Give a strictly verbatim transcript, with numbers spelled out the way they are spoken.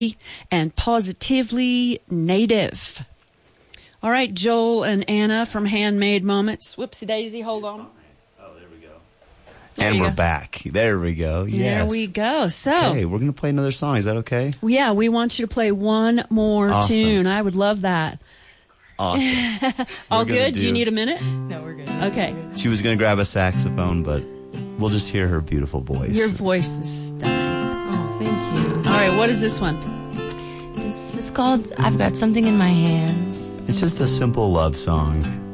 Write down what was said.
and Positively Native. All right, Joel and Anna from Handmade Moments. Whoopsie daisy, hold on. Oh, there we go. There and we're go. back. There we go. Yes. There we go. So, okay, we're going to play another song. Is that okay? Yeah, we want you to play one more Awesome. tune. I would love that. Awesome. All We're gonna good? Do, do- you need a minute? No, we're good. Okay. She was going to grab a saxophone, but we'll just hear her beautiful voice. Your voice is stunning. Oh, thank you. All right, what is this one? This is called I've Got Something in My Hands. It's just a simple love song.